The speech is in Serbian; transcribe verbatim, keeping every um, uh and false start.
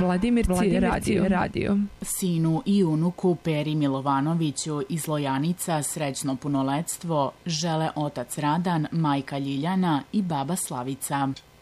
Vladimir radio. radio. Sinu i unuku Peri Milovanoviću iz Lojanica srećno punoletstvo žele otac Radan, majka Ljiljana i baba Slavica.